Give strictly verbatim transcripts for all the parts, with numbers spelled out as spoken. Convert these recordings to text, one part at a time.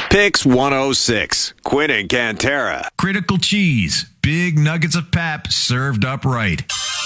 Picks one oh six. Quinn and Cantera. Critical cheese. Big nuggets of pap served up right.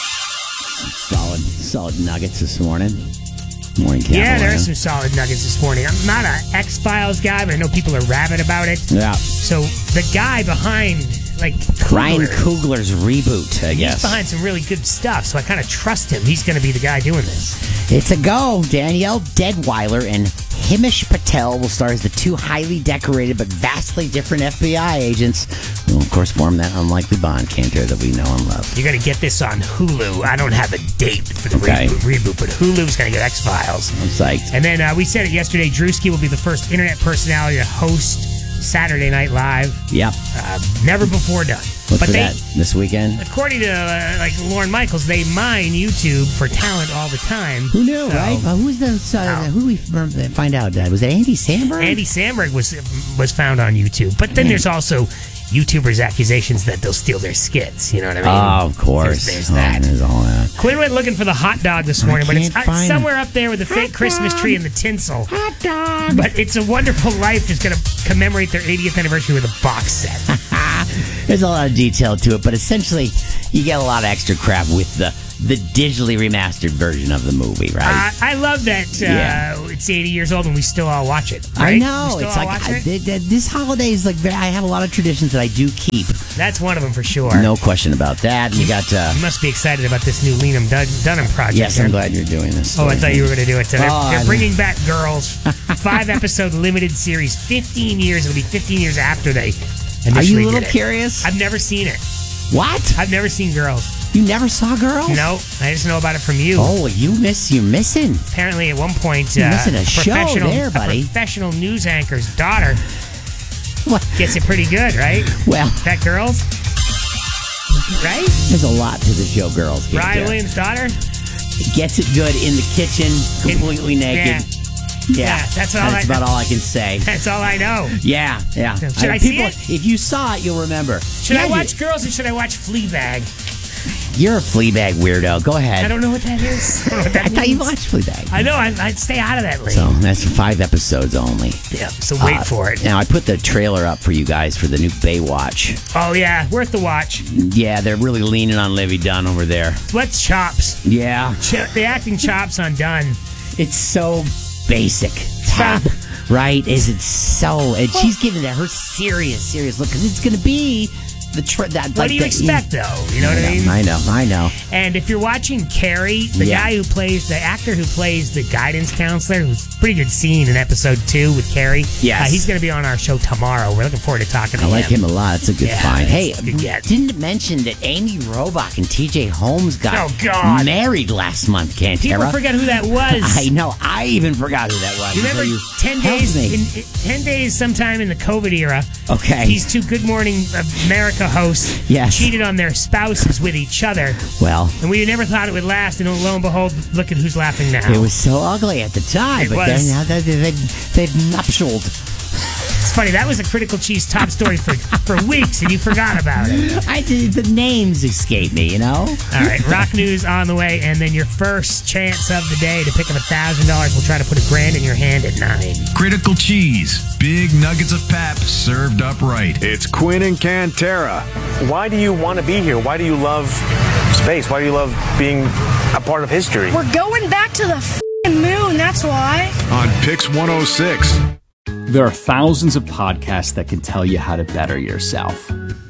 Solid, solid nuggets this morning. Morning, Cantera. Yeah, there are some solid nuggets this morning. I'm not an X-Files guy, but I know people are rabid about it. Yeah. So the guy behind, like, Coogler, Ryan Coogler's reboot, I guess. He's behind some really good stuff, so I kind of trust him. He's going to be the guy doing this. It's a go. Danielle Deadweiler and Himish Patel will star as the two highly decorated but vastly different F B I agents who will, of course, form that unlikely bond, Cantor, that we know and love. You're going to get this on Hulu. I don't have a date for the Okay. reboot, reboot, but Hulu's going to get X-Files. I'm psyched. And then uh, we said it yesterday, Drewski will be the first internet personality to host Saturday Night Live. Yep. Uh, never before done. Look but for they, that this weekend. according to uh, like Lorne Michaels, they mine YouTube for talent all the time. Who knew, So, right? Uh, who was the? Uh, Oh. Who did we find out? Uh, was it Andy Samberg? Andy Samberg was was found on YouTube, but then there's also YouTubers' accusations that they'll steal their skits. You know what I mean? Oh, of course. There's, there's Oh, that. there's all that. Quinn went looking for the hot dog this morning, but it's can't uh, find somewhere up there with the fake Christmas tree and the tinsel. Hot dog. But It's a Wonderful Life is going to commemorate their eightieth anniversary with a box set. There's a lot of detail to it, but essentially, you get a lot of extra crap with the the digitally remastered version of the movie, right? Uh, I love that uh, Yeah. it's eighty years old and we still all watch it. I Right? know. We still It's all like watch I, it? th- th- this holiday is like very, I have a lot of traditions that I do keep. That's one of them for sure. No question about that. And you got. Uh, You must be excited about this new Liam Dun- Dunham project. yes, I'm glad you're doing this. Oh, I thought you were going to do it today. Oh, They're I- bringing back Girls. Five episode limited series. fifteen years. It'll be fifteen years after they initially Are you a little did it. curious? I've never seen it. What? I've never seen Girls. You never saw Girls? No, I just know about it from you. Oh, you miss. You're missing. Apparently, at one point, You're uh, missing a show professional, there, buddy. a professional news anchor's daughter What? gets it pretty good, right? Well, That Girls, right? there's a lot to the show, Girls. Get Ryan there. Williams' daughter. Gets it good in the kitchen, completely naked. Yeah, Yeah, that's all That's I- about all I can say. That's all I know. Yeah, yeah. Should I see people, it? If you saw it, you'll remember. Should Yeah, I you- watch Girls or should I watch Fleabag? You're a Fleabag weirdo. Go ahead. I don't know what that is. I don't know what that I thought you means. watched Fleabag. I know. I, I'd stay out of that lane. So that's five episodes only. yeah. So wait Uh, for it. Now I put the trailer up for you guys for the new Baywatch. Oh yeah, worth the watch. Yeah, they're really leaning on Livy Dunn over there. What's chops? Yeah, Ch- the acting chops on Dunn. it's so basic. Top, right? Is it so? And she's giving that her serious, serious look because it's going to be the tr- that. What like do you the- expect, though? You know what I mean? I know, I know. And if you're watching Carrie, the Yeah. guy who plays, the actor who plays the guidance counselor, who's a pretty good scene in episode two with Carrie. Yes. Uh, he's going to be on our show tomorrow. We're looking forward to talking to I him. like him a lot. It's a good Yeah, find. it's Hey, a good get. didn't mention that Amy Robach and T J Holmes got Oh, God. married last month, Cantera. People forget who that was. I know. I even forgot who that was. You remember until you ten helped days, me. in, in, ten days sometime in the COVID era, Okay. these two Good Morning America hosts Yes. cheated on their spouses with each other. Well, And we never thought it would last, and lo and behold, look at who's laughing now. it was so ugly at the time, It but was. then now they, they, they've nuptialed. It's funny, that was a Critical Cheese top story for, for weeks, and you forgot about it. I did, the names escape me, you know? All right, rock news on the way, and then your first chance of the day to pick up one thousand dollars. We'll try to put a grand in your hand at nine. Critical cheese. Big nuggets of pap served up right. It's Quinn and Cantera. Why do you want to be here? Why do you love space? Why do you love being a part of history? We're going back to the f***ing moon, that's why. On Picks one oh six. There are thousands of podcasts that can tell you how to better yourself.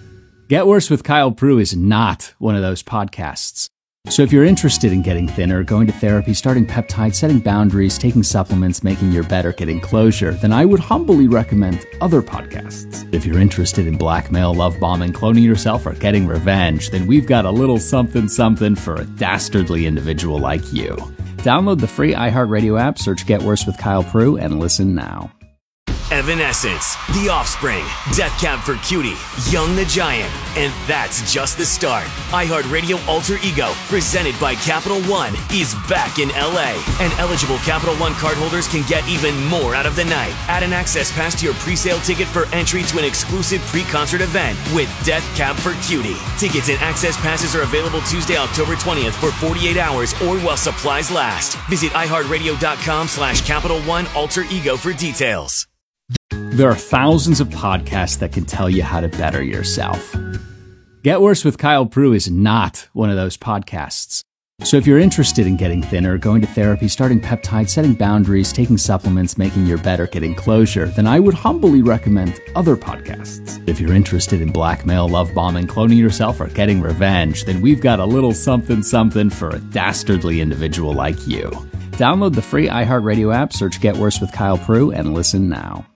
Get Worse with Kyle Prue is not one of those podcasts. So if you're interested in getting thinner, going to therapy, starting peptides, setting boundaries, taking supplements, making your better, getting closure, then I would humbly recommend other podcasts. If you're interested in blackmail, love bombing, cloning yourself, or getting revenge, then we've got a little something something for a dastardly individual like you. Download the free iHeartRadio app, search Get Worse with Kyle Prue, and listen now. Evanescence, The Offspring, Death Cab for Cutie, Young the Giant, and that's just the start. iHeartRadio Alter Ego, presented by Capital One, is back in L A, and eligible Capital One cardholders can get even more out of the night. Add an access pass to your pre-sale ticket for entry to an exclusive pre-concert event with Death Cab for Cutie. Tickets and access passes are available Tuesday, October twentieth for forty-eight hours or while supplies last. Visit iHeartRadio.com slash Capital One Alter Ego for details. There are thousands of podcasts that can tell you how to better yourself. Get Worse with Kyle Prue is not one of those podcasts. So if you're interested in getting thinner, going to therapy, starting peptides, setting boundaries, taking supplements, making your better, getting closure, then I would humbly recommend other podcasts. If you're interested in blackmail, love bombing, cloning yourself, or getting revenge, then we've got a little something something for a dastardly individual like you. Download the free iHeartRadio app, search Get Worse with Kyle Prue, and listen now.